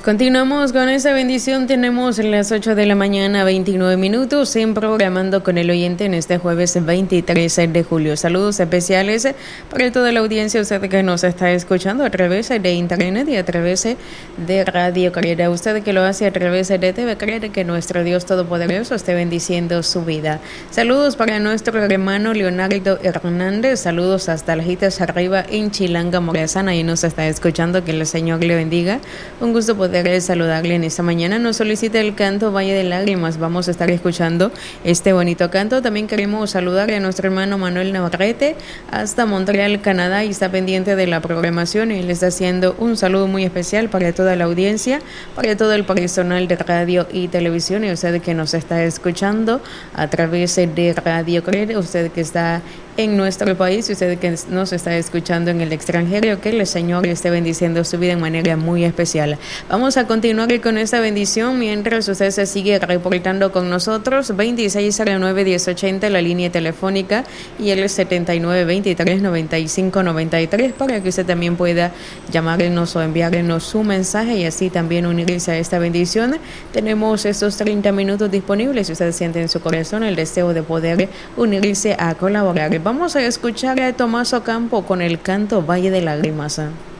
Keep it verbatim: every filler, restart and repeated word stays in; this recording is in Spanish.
Continuamos con esa bendición. Tenemos las ocho de la mañana, veintinueve minutos, en Programando con el Oyente en este jueves veintitrés de julio. Saludos especiales para toda la audiencia, usted que nos está escuchando a través de internet y a través de Radio Creer. Usted que lo hace a través de T V Creer, que nuestro Dios Todopoderoso esté bendiciendo su vida. Saludos para nuestro hermano Leonardo Hernández. Saludos hasta Lajitas Arriba en Chilanga, Morazán. Ahí nos está escuchando. Que el Señor le bendiga. Un gusto poder saludarle en esta mañana. Nos solicita el canto Valle de Lágrimas. Vamos a estar escuchando este bonito canto. También queremos saludar a nuestro hermano Manuel Navarrete hasta Montreal, Canadá, y está pendiente de la programación y le está haciendo un saludo muy especial para toda la audiencia, para todo el personal de radio y televisión, y usted que nos está escuchando a través de Radio Creer, usted que está en nuestro país y usted que nos está escuchando en el extranjero, que el Señor esté bendiciendo su vida en manera muy especial. Vamos a continuar con esta bendición mientras usted se sigue reportando con nosotros. Veintiséis cero nueve, diez ochenta la línea telefónica y el setenta y nueve, veintitrés, noventa y cinco, noventa y tres para que usted también pueda llamarnos o enviarnos su mensaje y así también unirse a esta bendición. Tenemos estos treinta minutos disponibles si usted siente en su corazón el deseo de poder unirse a colaborar. Vamos a escuchar a Tomás Ocampo con el canto Valle de Lágrimas.